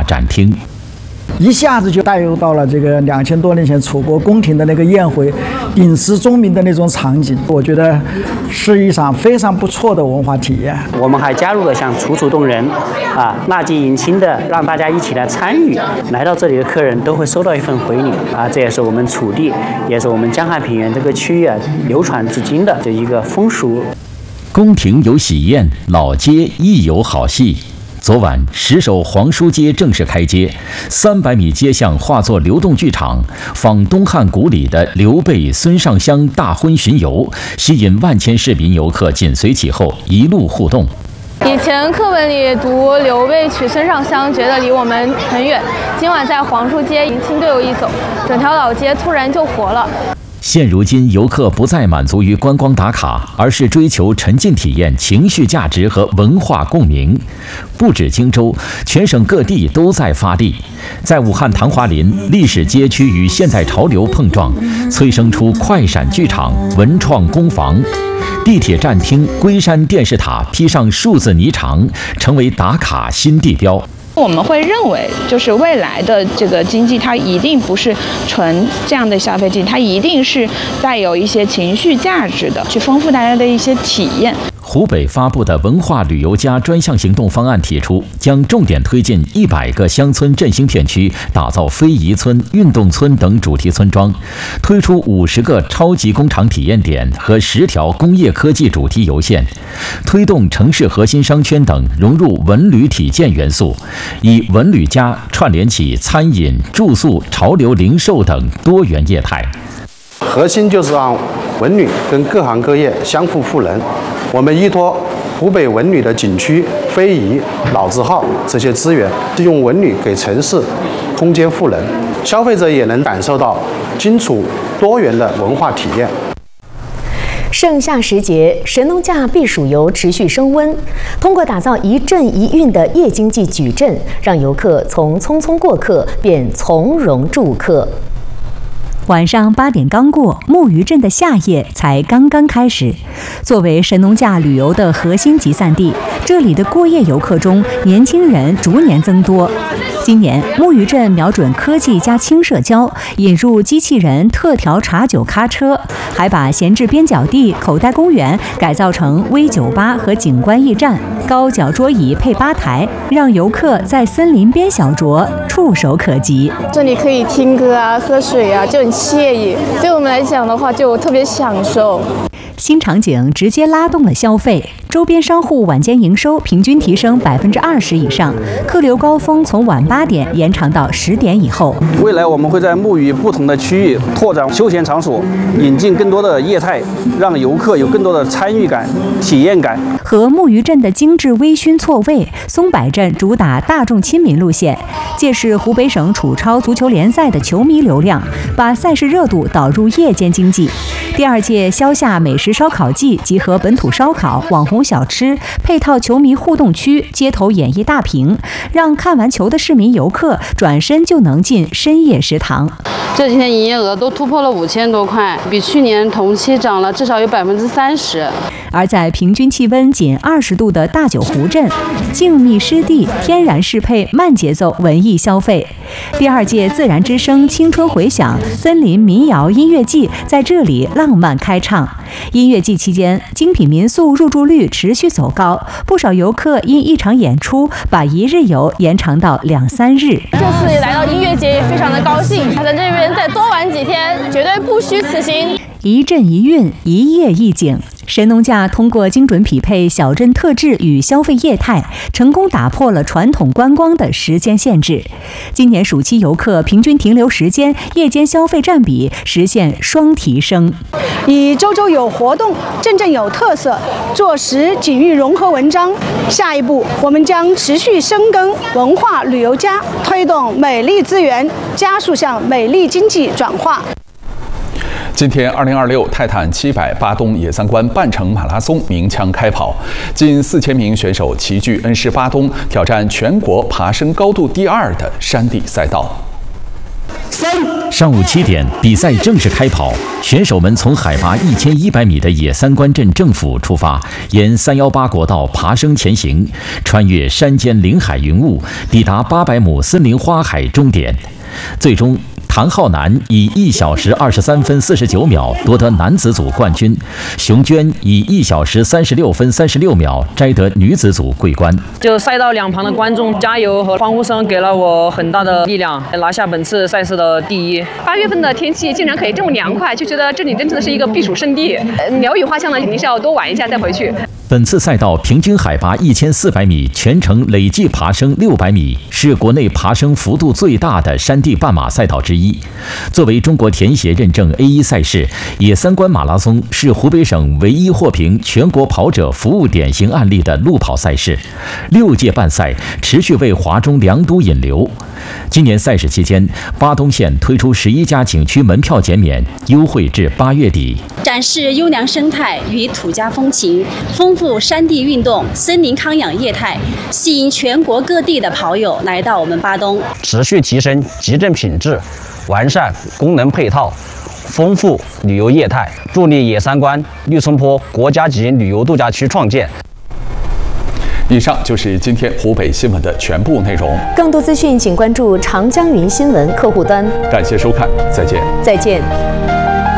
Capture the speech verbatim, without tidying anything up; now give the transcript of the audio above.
展厅。 一下子就带入到了这个两千多年前楚国宫廷的那个宴会、鼎食钟鸣的那种场景，我觉得是一场非常不错的文化体验。 我们还加入了像楚楚动人、啊纳吉迎亲的，让大家一起来参与。来到这里的客人都会收到一份回礼啊，这也是我们楚地，也是我们江汉平原这个区域啊流传至今的这一个风俗。 宫廷有喜宴，老街亦有好戏。昨晚，石首皇叔街正式开街，三百米街巷化作流动剧场，仿东汉古礼的刘备、孙尚香大婚巡游，吸引万千市民游客紧随其后，一路互动。 以前课本里读刘备娶孙尚香，觉得离我们很远。今晚在皇叔街迎亲队伍一走，整条老街突然就活了。 现如今，游客不再满足于观光打卡，而是追求沉浸体验、情绪价值和文化共鸣。不止荆州，全省各地都在发力。在武汉昙华林，历史街区与现代潮流碰撞，催生出快闪剧场、文创工坊。地铁站厅、龟山电视塔披上数字霓裳，成为打卡新地标。 我们会认为，就是未来的这个经济，它一定不是纯这样的消费经济，它一定是带有一些情绪价值的，去丰富大家的一些体验。 湖北发布的文化旅游加专项行动方案提出，将重点推进一百个乡村振兴片区，打造非遗村、运动村等主题村庄，推出五十个超级工厂体验点和十条工业科技主题游线，推动城市核心商圈等融入文旅体验元素，以文旅加串联起餐饮、住宿、潮流零售等多元业态。 核心就是让文旅跟各行各业相互赋能。我们依托湖北文旅的景区、非遗、老字号这些资源，用文旅给城市空间赋能，消费者也能感受到荆楚多元的文化体验。 盛夏时节，神农架避暑游持续升温。通过打造一镇一韵的夜经济矩阵，让游客从匆匆过客变从容住客。 晚上八点刚过，木鱼镇的夏夜才刚刚开始。作为神农架旅游的核心集散地，这里的过夜游客中，年轻人逐年增多。今年，木鱼镇瞄准科技加轻社交，引入机器人特调茶酒咖车，还把闲置边角地、口袋公园改造成微酒吧和景观驿站，高脚桌椅配吧台，让游客在森林边小酌，触手可及。 这里可以听歌啊、喝水啊，就很惬意。对我们来讲的话，就特别享受。 新场景直接拉动了消费，周边商户晚间营收平均提升百分之二十以上，客流高峰从晚八点延长到十点以后。 未来我们会在木鱼不同的区域拓展休闲场所，引进更多的业态，让游客有更多的参与感、体验感。 和木鱼镇的精致微醺错位，松柏镇主打大众亲民路线，借势湖北省楚超足球联赛的球迷流量，把赛事热度导入夜间经济。第二届消夏美食烧烤季集合本土烧烤、网红小吃，配套球迷互动区、街头演艺大屏，让看完球的市民游客转身就能进深夜食堂。 这几天营业额都突破了五千多块，比去年同期涨了至少有百分之三十。 而在平均气温仅二十度的大九湖镇，静谧湿地，天然适配慢节奏文艺消费。第二届自然之声青春回响森林民谣音乐季在这里浪漫开唱。音乐季期间，精品民宿入住率持续走高，不少游客因一场演出把一日游延长到两三日。 这次来到音乐节也非常的高兴，想在这边再多玩几天，绝对不虚此行。 一镇一韵，一夜一景。神农架通过精准匹配小镇特质与消费业态，成功打破了传统观光的时间限制。今年暑期游客平均停留时间、夜间消费占比实现双提升。 以周周有活动、镇镇有特色，做实景域融合文章。下一步，我们将持续深耕文化旅游加，推动美丽资源，加速向美丽经济转化。 今天，二零二六泰坦七百巴东野三关半程马拉松鸣枪开跑，近四千名选手齐聚恩施巴东，挑战全国爬升高度第二的山地赛道。 上午七点，比赛正式开跑。选手们从海拔一千一百米的野三关镇政府出发，沿三幺八国道爬升前行，穿越山间林海云雾，抵达八百亩森林花海终点。最终，唐浩南以一小时二十三分四十九秒夺得男子组冠军，熊娟以一小时三十六分三十六秒摘得女子组桂冠。 就赛道两旁的观众加油和欢呼声给了我很大的力量，拿下本次赛事的第一。 八月份的天气竟然可以这么凉快，就觉得这里真的是一个避暑胜地。鸟语花香呢，肯定是要多玩一下再回去。 本次赛道平均海拔一千四百米，全程累计爬升六百米，是国内爬升幅度最大的山地半马赛道之一。作为中国田协认证 A 一 赛事，野三关马拉松是湖北省唯一获评全国跑者服务典型案例的路跑赛事。六届办赛，持续为华中良都引流。今年赛事期间，巴东县推出十一家景区门票减免，优惠至八月底。 展示优良生态与土家风情，丰富山地运动、森林康养业态，吸引全国各地的跑友来到我们巴东。 持续提升集镇品质，完善功能配套，丰富旅游业态，助力野三关绿村坡国家级旅游度假区创建。 以上就是今天湖北新闻的全部内容。 更多资讯，请关注长江云新闻客户端。 感谢收看，再见。 再见。